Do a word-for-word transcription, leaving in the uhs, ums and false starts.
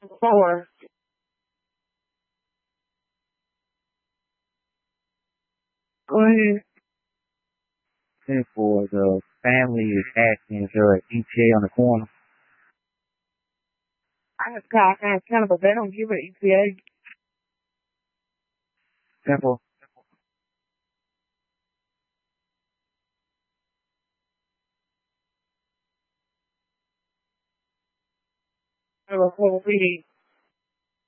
Four. Go ahead. And for the family is asking, is there an E T A on the corner? I just got kind of, but they don't give it E T A. Simple. They were full feet.